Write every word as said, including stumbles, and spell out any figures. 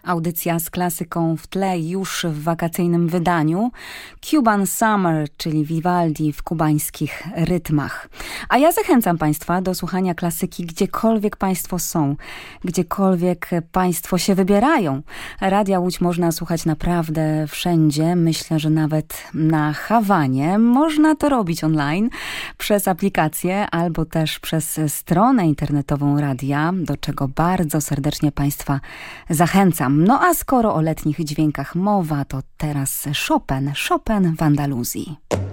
Audycja z klasyką w tle już w wakacyjnym wydaniu. Cuban Summer, czyli Vivaldi w kubańskich rytmach. A ja zachęcam Państwa do słuchania klasyki gdziekolwiek Państwo są, gdziekolwiek Państwo się wybierają. Radia Łódź można słuchać naprawdę wszędzie. Myślę, że nawet na Hawanie. Można to robić online przez aplikację albo też przez stronę internetową radia, do czego bardzo serdecznie Państwa zachęcam. No a skoro o letnich dźwiękach mowa, to teraz Chopin, Chopin w Andaluzji.